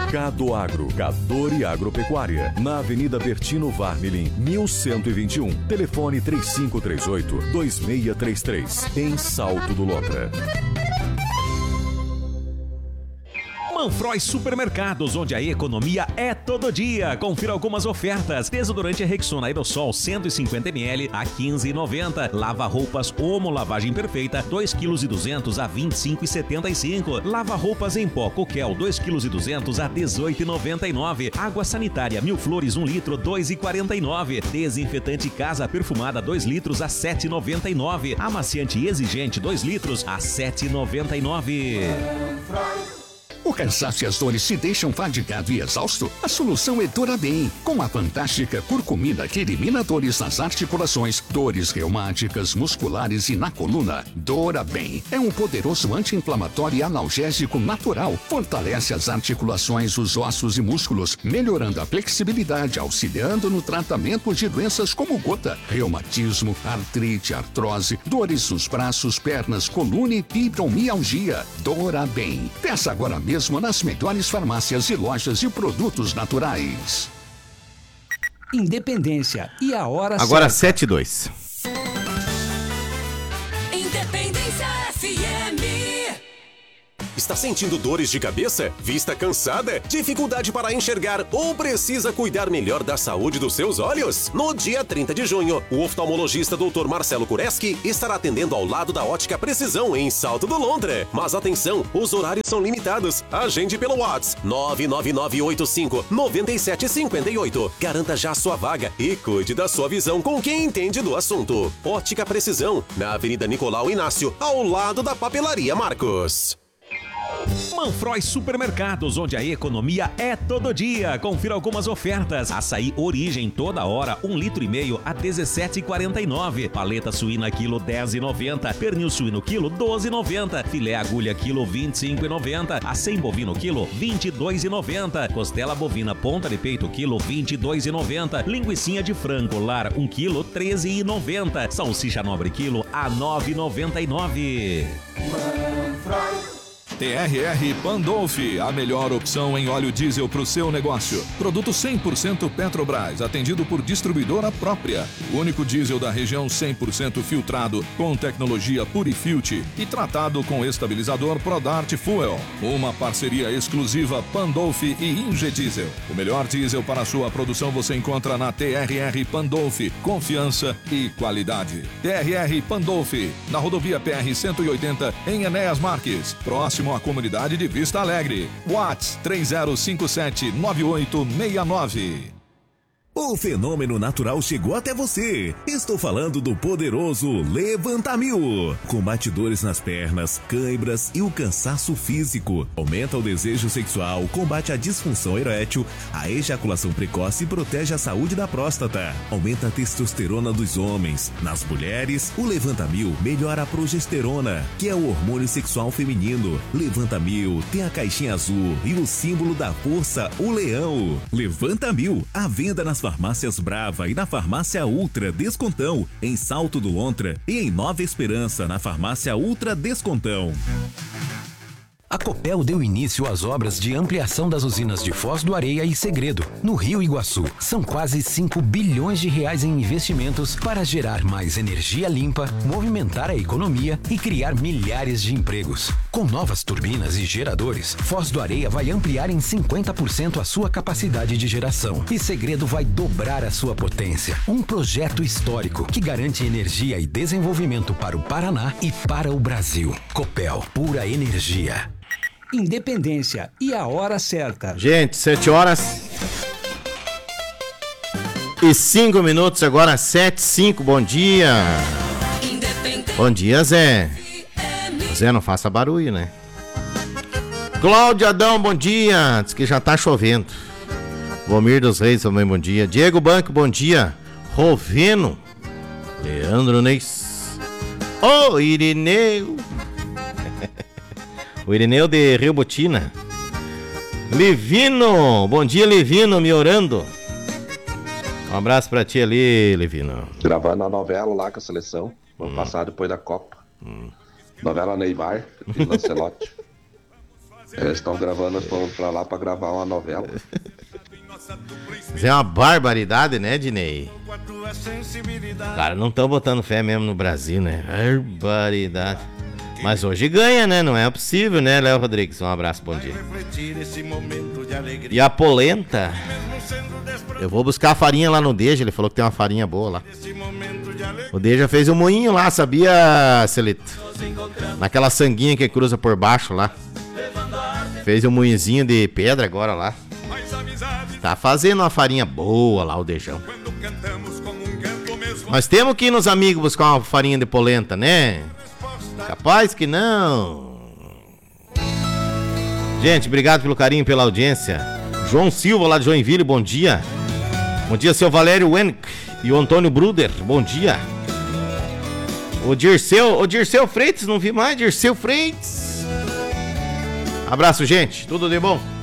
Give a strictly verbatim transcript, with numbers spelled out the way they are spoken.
Cado Agro, Cadore Agropecuária, na Avenida Bertino Varmelin, mil cento e vinte e um. Telefone três cinco três oito, dois seis três três, em Salto do Lontra. Manfroy Supermercados, onde a economia é todo dia. Confira algumas ofertas. Desodorante Rexona Aerosol cento e cinquenta mililitros a quinze reais e noventa centavos. Lava roupas Omo Lavagem Perfeita dois quilos e duzentos a vinte e cinco reais e setenta e cinco centavos. Lava roupas em pó Coquel dois quilos e duzentos a dezoito reais e noventa e nove centavos. Água sanitária Mil Flores um litro dois reais e quarenta e nove centavos. Desinfetante Casa Perfumada dois litros a sete reais e noventa e nove centavos. Amaciante Exigente dois litros a sete reais e noventa e nove centavos. O cansaço e as dores te deixam fadigado e exausto? A solução é Dorabem, com a fantástica curcumina que elimina dores nas articulações, dores reumáticas, musculares e na coluna. Dorabem é um poderoso anti-inflamatório e analgésico natural. Fortalece as articulações, os ossos e músculos, melhorando a flexibilidade, auxiliando no tratamento de doenças como gota, reumatismo, artrite, artrose, dores nos braços, pernas, coluna e fibromialgia. Dorabem. Peça agora mesmo nas melhores farmácias e lojas de produtos naturais. Independência e a hora Agora certa. sete e dois. Independência F M. Está sentindo dores de cabeça? Vista cansada? Dificuldade para enxergar ou precisa cuidar melhor da saúde dos seus olhos? No dia trinta de junho, o oftalmologista doutor Marcelo Kureski estará atendendo ao lado da Ótica Precisão, em Salto do Lontra. Mas atenção, os horários são limitados. Agende pelo WhatsApp nove nove nove oito cinco nove sete cinco oito. Garanta já sua vaga e cuide da sua visão com quem entende do assunto. Ótica Precisão, na Avenida Nicolau Inácio, ao lado da Papelaria Marcos. Manfroy Supermercados, onde a economia é todo dia. Confira algumas ofertas. Açaí Origem toda hora, um litro e meio a dezessete reais e quarenta e nove centavos. Paleta suína quilo dez reais e noventa centavos. Pernil suíno quilo doze reais e noventa centavos. Filé agulha quilo vinte e cinco reais e noventa centavos. Acém bovino quilo vinte e dois reais e noventa centavos. Costela bovina ponta de peito quilo vinte e dois reais e noventa centavos. Linguicinha de frango lar um quilo treze reais e noventa centavos. Salsicha nobre quilo a nove reais e noventa e nove centavos. T R R Pandolfi, a melhor opção em óleo diesel para o seu negócio. Produto cem por cento Petrobras, atendido por distribuidora própria. O único diesel da região cem por cento filtrado, com tecnologia Purifilt e tratado com estabilizador Prodart Fuel. Uma parceria exclusiva Pandolfi e Ingediesel. O melhor diesel para a sua produção você encontra na T R R Pandolfi. Confiança e qualidade. T R R Pandolfi, na rodovia P R cento e oitenta, em Enéas Marques, próximo à comunidade de Vista Alegre. WhatsApp três zero cinco sete nove oito seis nove. O fenômeno natural chegou até você. Estou falando do poderoso Levanta Mil. Combate dores nas pernas, cãibras e o cansaço físico. Aumenta o desejo sexual, combate a disfunção erétil, a ejaculação precoce e protege a saúde da próstata. Aumenta a testosterona dos homens. Nas mulheres, o Levanta Mil melhora a progesterona, que é o hormônio sexual feminino. Levanta Mil tem a caixinha azul e o símbolo da força, o leão. Levanta Mil, à venda nas Farmácias Brava e na Farmácia Ultra Descontão, em Salto do Lontra, e em Nova Esperança, na Farmácia Ultra Descontão. A Copel deu início às obras de ampliação das usinas de Foz do Areia e Segredo, no Rio Iguaçu. São quase cinco bilhões de reais em investimentos para gerar mais energia limpa, movimentar a economia e criar milhares de empregos. Com novas turbinas e geradores, Foz do Areia vai ampliar em cinquenta por cento a sua capacidade de geração e Segredo vai dobrar a sua potência. Um projeto histórico que garante energia e desenvolvimento para o Paraná e para o Brasil. Copel, pura energia. Independência e a hora certa. Gente, sete horas e cinco minutos, agora sete e cinco, bom dia. Bom dia, Zé. Zé, não faça barulho, né? Cláudio Adão, bom dia. Diz que já tá chovendo. Vomir dos Reis também, bom dia. Diego Banco, bom dia. Roveno. Leandro Neis. Ô, oh, Irineu. O Irineu de Rio Botina. Livino, bom dia, Livino, me orando. Um abraço pra ti ali, Livino. Gravando a novela lá com a seleção, vamos hum. passar depois da Copa. Hum. Novela Neymar e Lancelotti. Eles estão gravando, foram pra lá pra gravar uma novela. Isso é uma barbaridade, né, Dinei? Cara, não estão botando fé mesmo no Brasil, né? Barbaridade. Mas hoje ganha, né? Não é possível, né, Léo Rodrigues? Um abraço, bom dia. E a polenta? Eu vou buscar a farinha lá no Deja, ele falou que tem uma farinha boa lá. O Deja fez um moinho lá, sabia, Celito? Naquela sanguinha que cruza por baixo lá. Fez um moinhozinho de pedra agora lá. Tá fazendo uma farinha boa lá, o Dejão. Mas temos que ir nos amigos buscar uma farinha de polenta, né? Capaz que não. Gente, obrigado pelo carinho, pela audiência. João Silva lá de Joinville, bom dia. Bom dia, seu Valério Wenck e o Antônio Bruder, bom dia. O Dirceu, o Dirceu Freitas, não vi mais, Dirceu Freitas. Abraço, gente, tudo de bom.